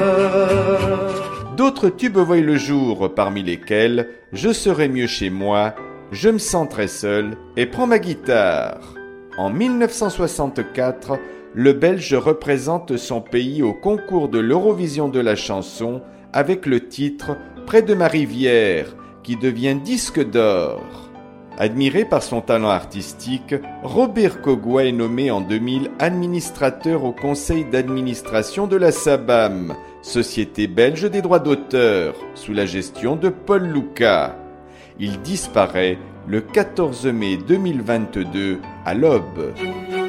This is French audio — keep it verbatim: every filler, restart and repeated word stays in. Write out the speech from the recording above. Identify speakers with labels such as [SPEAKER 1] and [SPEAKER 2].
[SPEAKER 1] D'autres tubes voient le jour, parmi lesquels « Je serai mieux chez moi »,« Je me sens très seul » et « Prends ma guitare ». En mille neuf cent soixante-quatre, le Belge représente son pays au concours de l'Eurovision de la chanson avec le titre « Près de ma rivière » qui devient disque d'or. Admiré par son talent artistique, Robert Kogwa est nommé en deux mille administrateur au conseil d'administration de la SABAM, Société belge des droits d'auteur, sous la gestion de Paul Louca. Il disparaît le quatorze mai deux mille vingt-deux à l'aube.